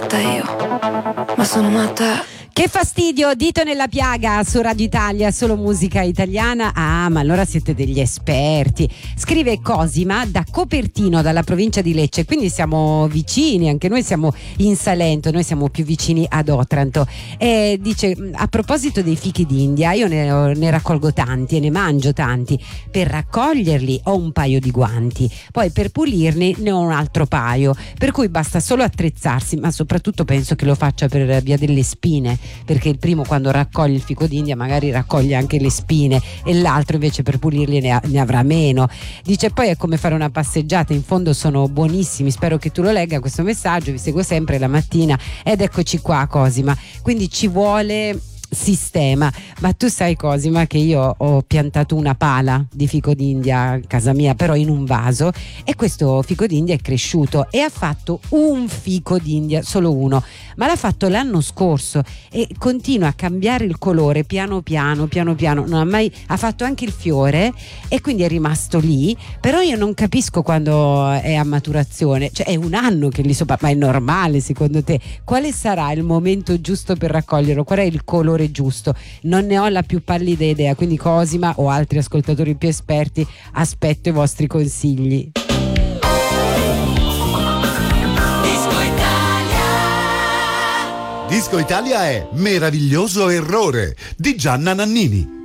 ma sono matta. Che fastidio, dito nella piaga su Radio Italia, solo musica italiana. Ah, ma allora siete degli esperti. Scrive Cosima da Copertino, dalla provincia di Lecce, quindi siamo vicini, anche noi siamo in Salento, noi siamo più vicini ad Otranto. E dice, a proposito dei fichi d'India, io ne raccolgo tanti e ne mangio tanti. Per raccoglierli ho un paio di guanti, poi per pulirli ne ho un altro paio, per cui basta solo attrezzarsi, ma soprattutto penso che lo faccia per via delle spine, perché il primo, quando raccoglie il fico d'India, magari raccoglie anche le spine, e l'altro invece per pulirli ne avrà meno. Dice poi è come fare una passeggiata, in fondo sono buonissimi. Spero che tu lo legga questo messaggio, vi seguo sempre la mattina. Ed eccoci qua, Cosima, quindi ci vuole sistema. Ma tu sai, Cosima, che io ho piantato una pala di fico d'India a casa mia, però in un vaso, e questo fico d'India è cresciuto e ha fatto un fico d'India, solo uno, ma l'ha fatto l'anno scorso e continua a cambiare il colore piano piano, non ha mai, ha fatto anche il fiore e quindi è rimasto lì. Però io non capisco quando è a maturazione, cioè è un anno che lì sopra, ma è normale secondo te? Quale sarà il momento giusto per raccoglierlo? Qual è il colore giusto? Non ne ho la più pallida idea, quindi Cosima o altri ascoltatori più esperti, aspetto i vostri consigli. Disco Italia è Meraviglioso Errore di Gianna Nannini.